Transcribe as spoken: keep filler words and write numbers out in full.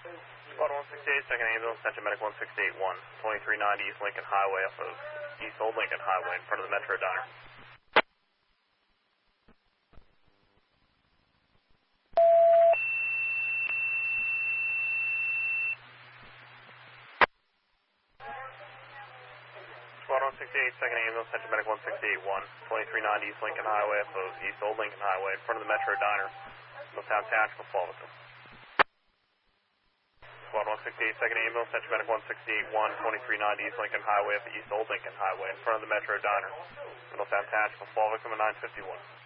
Squad one sixty-eight, second ambulance, Central Medic one sixty-eight one, twenty-three ninety East Lincoln Highway off of East Old Lincoln Highway in front of the Metro Diner. Squad one sixty-eight, second ambulance, Central Medic one sixty-eight one, twenty-three ninety East Lincoln Highway off of East Old Lincoln Highway in front of the Metro Diner. Middletown Tactical, fall with them. Squad one sixty-eight, second ambulance, Central Medic one sixty-eight one, twenty-three ninety East Lincoln Highway off of East Old Lincoln Highway in front of the Metro Diner. Middletown Tactical, fall victim at nine fifty-one.